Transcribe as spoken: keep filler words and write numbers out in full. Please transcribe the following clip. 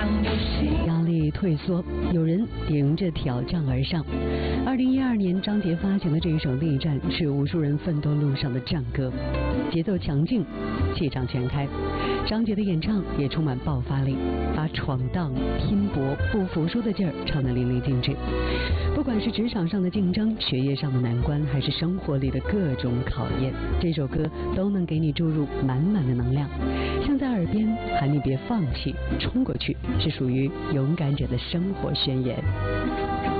压力退缩，有人迎着挑战而上。二零一二年，张杰发行的这一首《力战》是无数人奋斗路上的战歌，节奏强劲，气场全开。张杰的演唱也充满爆发力，把闯荡、拼搏、不服输的劲儿唱得淋漓尽致。不管是职场上的竞争、学业上的难关，还是生活里的各种考验，这首歌都能给你注入满满的能量，像在耳边喊你别放弃，冲过去，是属于勇敢者的生活宣言。